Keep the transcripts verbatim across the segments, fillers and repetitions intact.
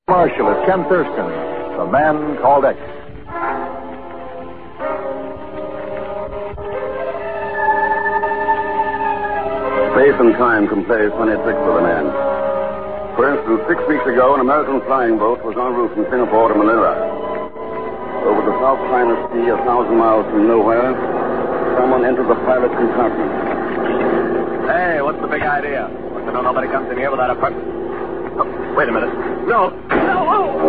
Marshal is Ken Thurston, The Man Called X. Space and time can play funny tricks with a man. For instance, six weeks ago, an American flying boat was en route from Singapore to Manila. Over the South China Sea, a thousand miles from nowhere, someone entered the pilot's compartment. Hey, what's the big idea? Want to know nobody comes in here without a purpose? Oh, wait a minute. No. No.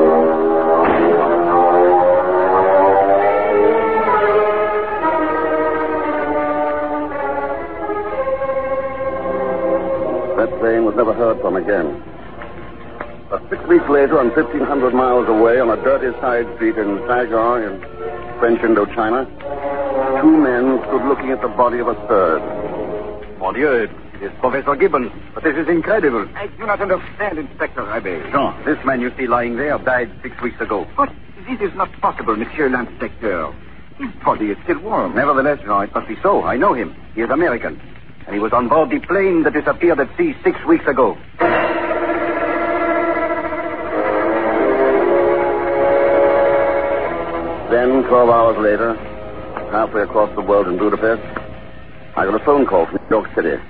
That plane was never heard from again. But six weeks later, and fifteen hundred miles away on a dirty side street in Saigon, in French Indochina, two men stood looking at the body of a third. Mon Dieu, it is Professor Gibbons. But this is incredible. I do not understand, Inspector Rabet. Jean, this man you see lying there died six weeks ago. But this is not possible, Monsieur l'Inspecteur. His body is still warm. Nevertheless, Jean, it must be so. I know him. He is American. And he was on board the plane that disappeared at sea six weeks ago. Then, twelve hours later, halfway across the world in Budapest, I got a phone call from New York City.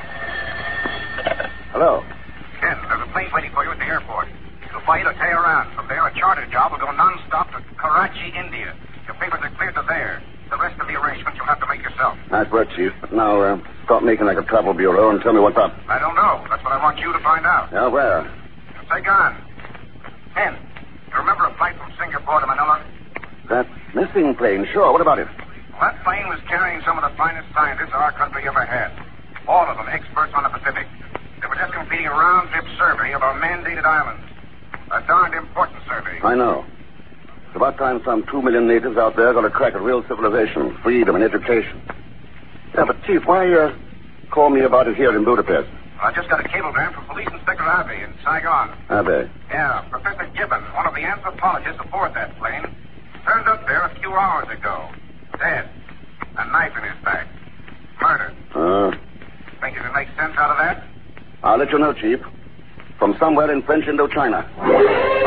Hello. Ken, there's a plane waiting for you at the airport. It'll fly you to Tehran. From there, a charter job will go non-stop to Karachi, India. Your papers are cleared to there. The rest of the arrangements you'll have to make yourself. Nice work, Chief. But now, uh, stop making like a travel bureau and tell me what's up. I don't know. That's what I want you to find out. Yeah, where? Saigon. Ken, you remember a flight from Singapore to Manila? That missing plane, sure. What about it? Well, that plane was carrying some of the finest scientists our country ever had. All of them experts on the Pacific. They were just completing a round-trip survey of our mandated islands. A darned important survey. I know. It's about time some two million natives out there got a crack at real civilization, freedom, and education. Yeah, but, Chief, why uh, call me about it here in Budapest? I just got a cablegram from Police Inspector Abbey in Saigon. Abbey? Yeah, Professor Gibbon, one of the anthropologists aboard that plane, turned up there a few hours ago. Dead. A knife in his back. Murdered. Uh, Think you can make sense out of that? I'll let you know, Chief. From somewhere in French Indochina.